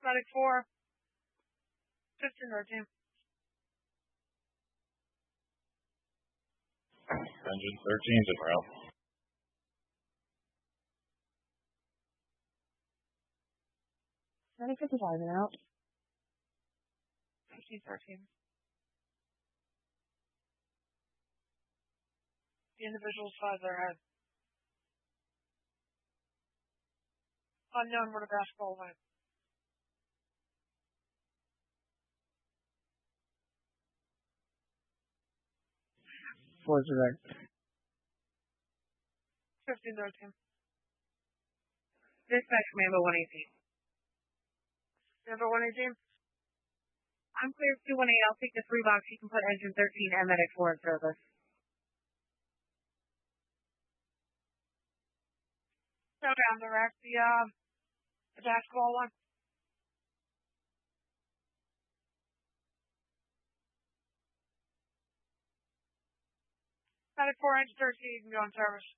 Medic 4. 1513. Engine 13's en route. Medic 55 and out. 1513. The individual's five their head. Unknown where the basketball went. Forward direct. 1513. Dispatch Mambo 118. Number 118. I'm clear 218. I'll take the 3 box. You can put engine 13 and medic 4 in service. So down direct the basketball one. Medic 4, engine 13, you can go in service.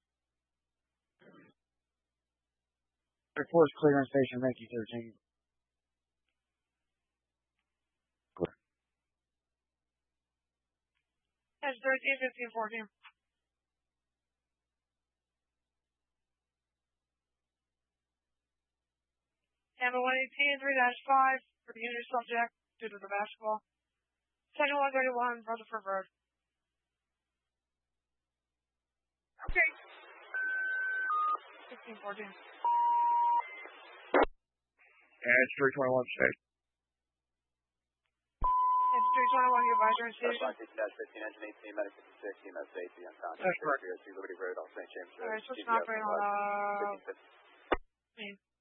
Medic 4 is clear on station. Thank you, 13. Engine 13, 1514. Number 118, 3-5 for the unit subject due to the basketball. Second 131, Rutherford Road. Okay. 1514. It's 321 state. It's 321, your advisor and station. 15, engine 18, medic 56, EMS safety, unconscious. That's correct. 02 Liberty Road, off St. James Road. Alright, switch to operating on,